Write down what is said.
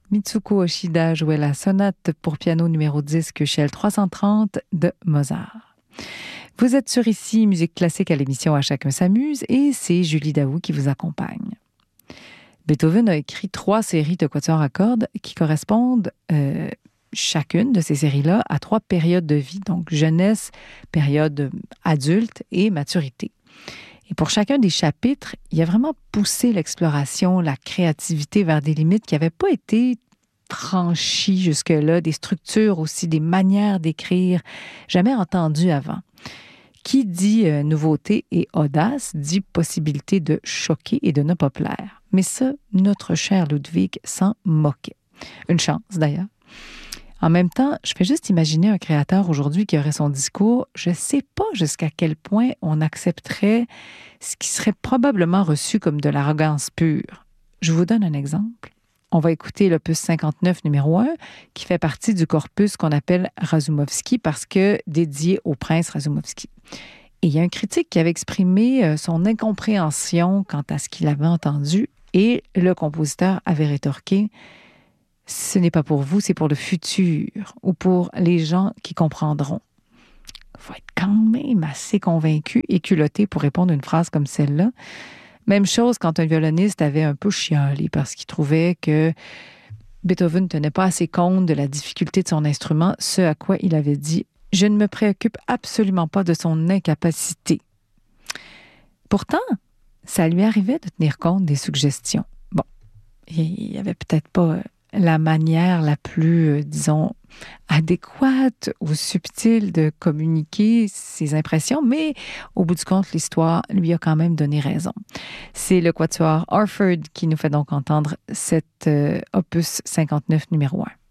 Mitsuko Oshida jouait la sonate pour piano numéro 10 Köchel 330 de Mozart. Vous êtes sur Ici Musique classique à l'émission À chacun s'amuse et c'est Julie Daou qui vous accompagne. Beethoven a écrit 3 séries de quatuors à cordes qui correspondent chacune de ces séries-là à 3 périodes de vie, donc jeunesse, période adulte et maturité. Et pour chacun des chapitres, il a vraiment poussé l'exploration, la créativité vers des limites qui n'avaient pas été franchies jusque-là, des structures aussi, des manières d'écrire jamais entendues avant. Qui dit nouveauté et audace dit possibilité de choquer et de ne pas plaire. Mais ça, notre cher Ludwig s'en moquait. Une chance d'ailleurs. En même temps, je fais juste imaginer un créateur aujourd'hui qui aurait son discours. Je ne sais pas jusqu'à quel point on accepterait ce qui serait probablement reçu comme de l'arrogance pure. Je vous donne un exemple. On va écouter l'opus 59 numéro 1 qui fait partie du corpus qu'on appelle Razumovsky parce que dédié au prince Razumovsky. Et il y a un critique qui avait exprimé son incompréhension quant à ce qu'il avait entendu et le compositeur avait rétorqué « Ce n'est pas pour vous, c'est pour le futur ou pour les gens qui comprendront. » Il faut être quand même assez convaincu et culotté pour répondre à une phrase comme celle-là. Même chose quand un violoniste avait un peu chialé parce qu'il trouvait que Beethoven ne tenait pas assez compte de la difficulté de son instrument, ce à quoi il avait dit « Je ne me préoccupe absolument pas de son incapacité. » Pourtant, ça lui arrivait de tenir compte des suggestions. Bon, il n'y avait peut-être pas la manière la plus, disons, adéquate ou subtile de communiquer ses impressions, mais au bout du compte, l'histoire lui a quand même donné raison. C'est le quatuor Orford qui nous fait donc entendre cet opus 59 numéro 1.